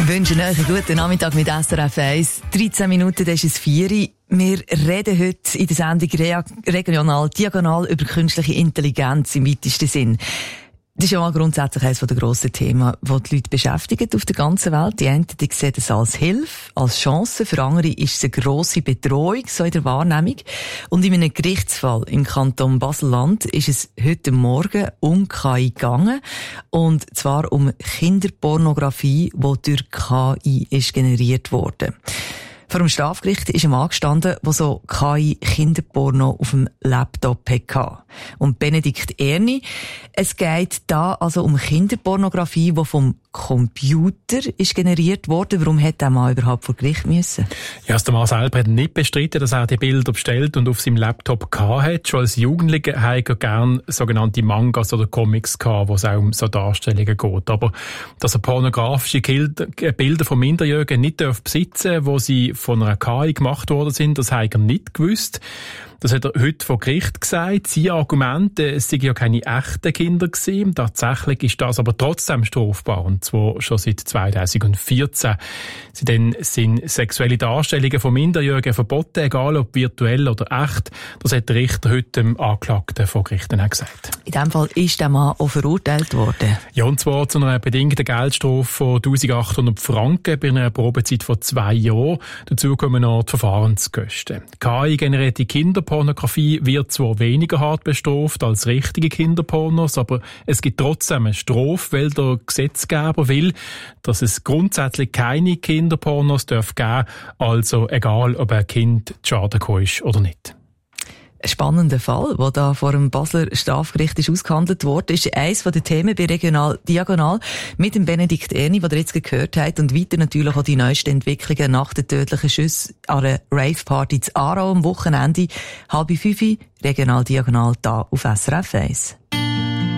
Wir wünschen euch einen guten Nachmittag mit SRF 1. 13 Minuten, das ist es 4 Uhr. Wir reden heute in der Sendung regional, diagonal über künstliche Intelligenz im weitesten Sinn. Das ist ja mal grundsätzlich eines der grossen Themen, die die Leute beschäftigen auf der ganzen Welt. Die einen die sehen es als Hilfe, als Chance. Für andere ist es eine grosse Bedrohung, so in der Wahrnehmung. Und in einem Gerichtsfall im Kanton Basel-Land ist es heute Morgen um KI gegangen. Und zwar um Kinderpornografie, die durch KI ist generiert wurde. Vor dem Strafgericht ist ein Mann gestanden, der so KI-Kinderporno auf dem Laptop hatte. Und Benedikt Erni, es geht da also um Kinderpornografie, die vom Computer ist generiert worden. Warum hätte der Mann überhaupt vor Gericht müssen? Ja, der Mann selber hat nicht bestritten, dass er die Bilder bestellt und auf seinem Laptop hatte. Schon als Jugendlicher hat er gerne sogenannte Mangas oder Comics gehabt, wo es auch um so Darstellungen geht. Aber dass er pornografische Bilder von Minderjährigen nicht besitzen darf, wo sie von einer KI gemacht worden sind, das hat er nicht gewusst. Das hat er heute vor Gericht gesagt. Sein Argument, es seien ja keine echten Kinder gewesen. Tatsächlich ist das aber trotzdem strafbar. Und zwar schon seit 2014. Seitdem sind sexuelle Darstellungen von Minderjährigen verboten, egal ob virtuell oder echt. Das hat der Richter heute dem Anklagten vor Gericht gesagt. In diesem Fall ist der Mann auch verurteilt worden. Ja, und zwar zu einer bedingten Geldstrafe von 1800 Franken bei einer Probezeit von 2 Jahren. Dazu kommen noch die Verfahrenskosten. KI-generierte Kinderpornografie wird zwar weniger hart bestraft als richtige Kinderpornos, aber es gibt trotzdem eine Strafe, weil der Gesetzgeber will, dass es grundsätzlich keine Kinderpornos geben darf, also egal, ob ein Kind zu Schaden gekommen ist oder nicht. Ein spannender Fall, der da vor dem Basler Strafgericht ist ausgehandelt wurde, ist eines der Themen bei Regional Diagonal mit dem Benedikt Erni, den ihr jetzt gehört habt, und weiter natürlich auch die neuesten Entwicklungen nach den tödlichen Schüssen an einer Rave-Party zu Aarau am Wochenende. 4:30, Regional Diagonal da auf SRF 1.